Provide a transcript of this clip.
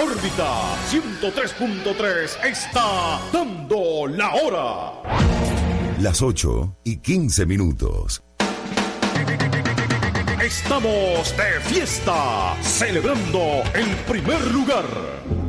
órbita 103.3 está dando la hora. Las 8:15. Estamos de fiesta, celebrando el primer lugar.